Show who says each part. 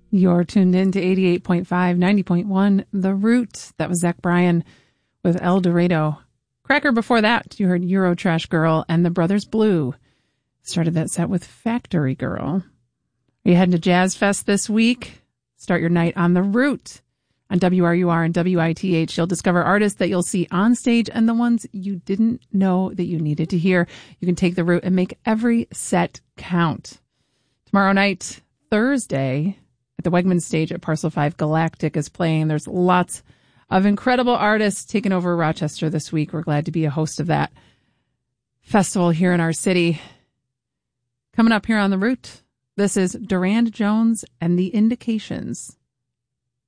Speaker 1: You're tuned in to 88.5, 90.1, The Root. That was Zach Bryan with El Dorado. Cracker before that, you heard Eurotrash Girl and the Brothers Blue. Started that set with Factory Girl. Are you heading to Jazz Fest this week? Start your night on The Root. On WRUR and WITH, you'll discover artists that you'll see on stage and the ones you didn't know that you needed to hear. You can take The Root and make every set count. Tomorrow night, Thursday, at the Wegmans stage at Parcel 5, Galactic is playing. There's lots of incredible artists taking over Rochester this week. We're glad to be a host of that festival here in our city. Coming up here on The Root, this is Durand Jones and the Indications.